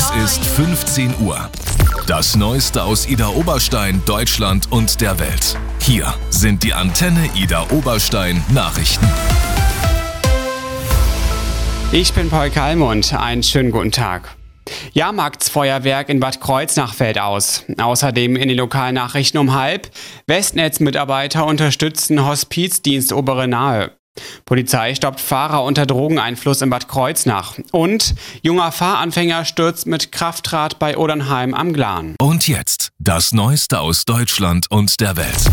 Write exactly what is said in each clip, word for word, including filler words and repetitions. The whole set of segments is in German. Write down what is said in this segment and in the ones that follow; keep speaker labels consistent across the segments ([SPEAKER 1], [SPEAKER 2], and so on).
[SPEAKER 1] Es ist fünfzehn Uhr. Das Neueste aus Idar Oberstein, Deutschland und der Welt. Hier sind die Antenne Idar Oberstein Nachrichten.
[SPEAKER 2] Ich bin Paul Kallmund. Einen schönen guten Tag. Jahrmarktsfeuerwerk in Bad Kreuznach fällt aus. Außerdem in den Lokalnachrichten um halb. Westnetz-Mitarbeiter unterstützen Hospizdienst Obere Nahe. Polizei stoppt Fahrer unter Drogeneinfluss in Bad Kreuznach. Und junger Fahranfänger stürzt mit Kraftrad bei Odernheim am Glan.
[SPEAKER 1] Und jetzt das Neueste aus Deutschland und der Welt.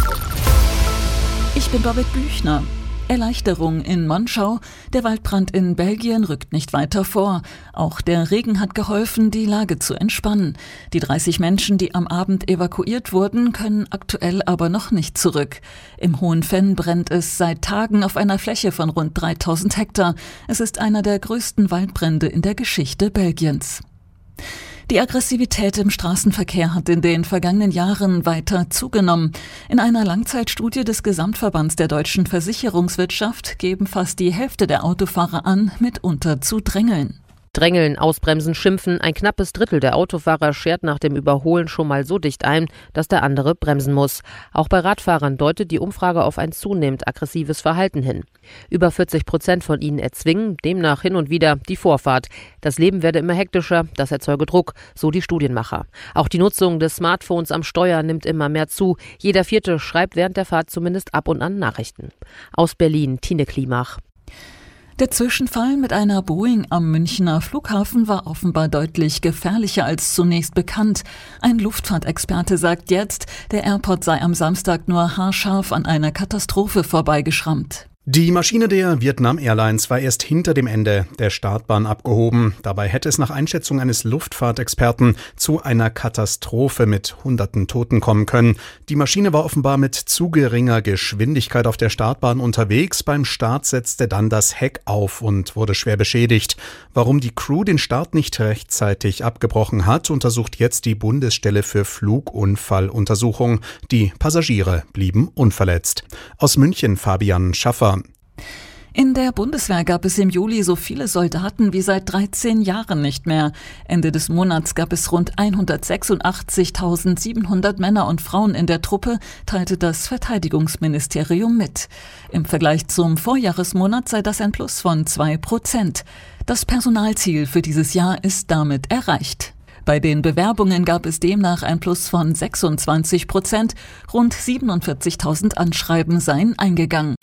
[SPEAKER 3] Ich bin Babette Büchner. Erleichterung in Monschau. Der Waldbrand in Belgien rückt nicht weiter vor. Auch der Regen hat geholfen, die Lage zu entspannen. Die dreißig Menschen, die am Abend evakuiert wurden, können aktuell aber noch nicht zurück. Im Hohen Venn brennt es seit Tagen auf einer Fläche von rund dreitausend Hektar. Es ist einer der größten Waldbrände in der Geschichte Belgiens. Die Aggressivität im Straßenverkehr hat in den vergangenen Jahren weiter zugenommen. In einer Langzeitstudie des Gesamtverbands der deutschen Versicherungswirtschaft geben fast die Hälfte der Autofahrer an, mitunter zu drängeln.
[SPEAKER 4] Drängeln, ausbremsen, schimpfen. Ein knappes Drittel der Autofahrer schert nach dem Überholen schon mal so dicht ein, dass der andere bremsen muss. Auch bei Radfahrern deutet die Umfrage auf ein zunehmend aggressives Verhalten hin. Über vierzig Prozent von ihnen erzwingen demnach hin und wieder die Vorfahrt. Das Leben werde immer hektischer, das erzeuge Druck, so die Studienmacher. Auch die Nutzung des Smartphones am Steuer nimmt immer mehr zu. Jeder Vierte schreibt während der Fahrt zumindest ab und an Nachrichten. Aus Berlin, Tine Klimach.
[SPEAKER 3] Der Zwischenfall mit einer Boeing am Münchner Flughafen war offenbar deutlich gefährlicher als zunächst bekannt. Ein Luftfahrtexperte sagt jetzt, der Airport sei am Samstag nur haarscharf an einer Katastrophe vorbeigeschrammt.
[SPEAKER 5] Die Maschine der Vietnam Airlines war erst hinter dem Ende der Startbahn abgehoben. Dabei hätte es nach Einschätzung eines Luftfahrtexperten zu einer Katastrophe mit hunderten Toten kommen können. Die Maschine war offenbar mit zu geringer Geschwindigkeit auf der Startbahn unterwegs. Beim Start setzte dann das Heck auf und wurde schwer beschädigt. Warum die Crew den Start nicht rechtzeitig abgebrochen hat, untersucht jetzt die Bundesstelle für Flugunfalluntersuchung. Die Passagiere blieben unverletzt. Aus München Fabian Schaffer.
[SPEAKER 3] In der Bundeswehr gab es im Juli so viele Soldaten wie seit dreizehn Jahren nicht mehr. Ende des Monats gab es rund hundertsechsundachtzigtausendsiebenhundert Männer und Frauen in der Truppe, teilte das Verteidigungsministerium mit. Im Vergleich zum Vorjahresmonat sei das ein Plus von zwei Prozent. Das Personalziel für dieses Jahr ist damit erreicht. Bei den Bewerbungen gab es demnach ein Plus von sechsundzwanzig Prozent. Rund siebenundvierzigtausend Anschreiben seien eingegangen.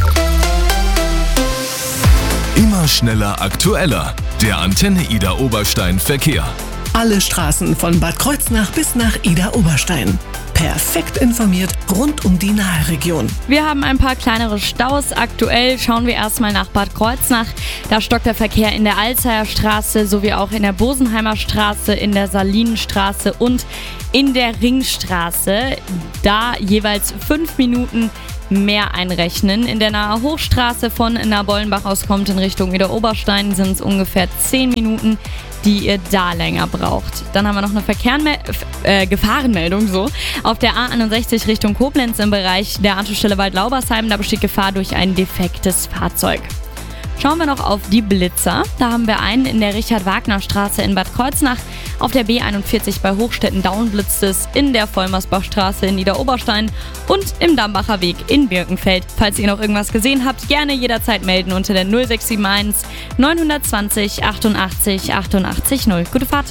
[SPEAKER 1] Immer schneller, aktueller. Der Antenne Idar Oberstein Verkehr.
[SPEAKER 6] Alle Straßen von Bad Kreuznach bis nach Idar Oberstein. Perfekt informiert rund um die Naheregion.
[SPEAKER 7] Wir haben ein paar kleinere Staus. Aktuell schauen wir erstmal nach Bad Kreuznach. Da stockt der Verkehr in der Alzeyer Straße sowie auch in der Bosenheimer Straße, in der Salinenstraße und in der Ringstraße. Da jeweils fünf Minuten mehr einrechnen. In der Nahe Hochstraße von Nabollenbach aus kommt in Richtung Idar Oberstein sind es ungefähr zehn Minuten, die ihr da länger braucht. Dann haben wir noch eine Verkehrme- äh, Gefahrenmeldung so. Auf der A einundsechzig Richtung Koblenz im Bereich der Anschlussstelle Waldlaubersheim, da besteht Gefahr durch ein defektes Fahrzeug. Schauen wir noch auf die Blitzer. Da haben wir einen in der Richard-Wagner-Straße in Bad Kreuznach. Auf der B einundvierzig bei Hochstetten-Daun blitzt es, in der Vollmersbachstraße in Idar Oberstein und im Dambacher Weg in Birkenfeld. Falls ihr noch irgendwas gesehen habt, gerne jederzeit melden unter der null sechs sieben eins neun zwei null achtundachtzig achtundachtzig null. Gute Fahrt!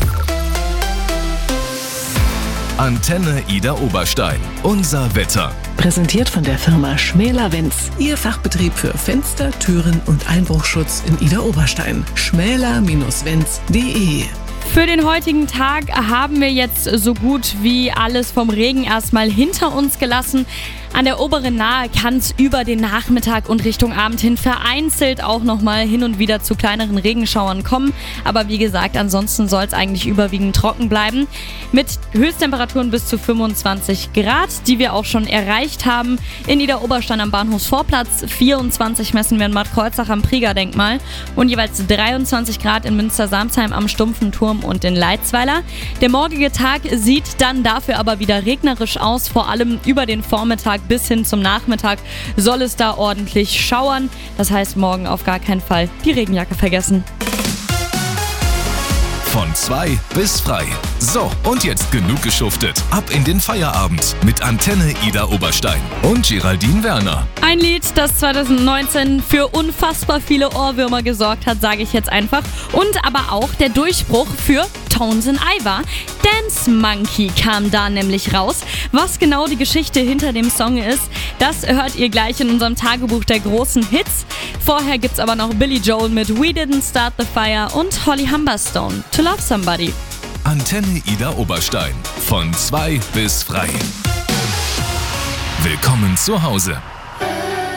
[SPEAKER 1] Antenne Idar Oberstein. Unser Wetter.
[SPEAKER 6] Präsentiert von der Firma Schmäler-Wenz. Ihr Fachbetrieb für Fenster, Türen und Einbruchschutz in Idar Oberstein. schmäler Bindestrich wenz punkt de.
[SPEAKER 7] Für den heutigen Tag haben wir jetzt so gut wie alles vom Regen erstmal hinter uns gelassen. An der oberen Nahe kann es über den Nachmittag und Richtung Abend hin vereinzelt auch nochmal hin und wieder zu kleineren Regenschauern kommen. Aber wie gesagt, ansonsten soll es eigentlich überwiegend trocken bleiben. Mit Höchsttemperaturen bis zu fünfundzwanzig Grad, die wir auch schon erreicht haben. In Idar Oberstein am Bahnhofsvorplatz, vierundzwanzig messen wir in Bad Kreuznach am Prieger-Denkmal und jeweils dreiundzwanzig Grad in Münster-Samsheim am Stumpfen Turm und in Leitzweiler. Der morgige Tag sieht dann dafür aber wieder regnerisch aus, vor allem über den Vormittag bis hin zum Nachmittag soll es da ordentlich schauern. Das heißt, morgen auf gar keinen Fall die Regenjacke vergessen.
[SPEAKER 1] Von zwei bis frei. So, und jetzt genug geschuftet. Ab in den Feierabend mit Antenne Ida Oberstein und Geraldine Werner.
[SPEAKER 7] Ein Lied, das zwanzig neunzehn für unfassbar viele Ohrwürmer gesorgt hat, sage ich jetzt einfach. Und aber auch der Durchbruch für Tones and I war. Dance Monkey kam da nämlich raus. Was genau die Geschichte hinter dem Song ist, das hört ihr gleich in unserem Tagebuch der großen Hits. Vorher gibt's aber noch Billy Joel mit We Didn't Start the Fire und Holly Humberstone, To Love Somebody.
[SPEAKER 1] Antenne Ida Oberstein. Von zwei bis frei. Willkommen zu Hause.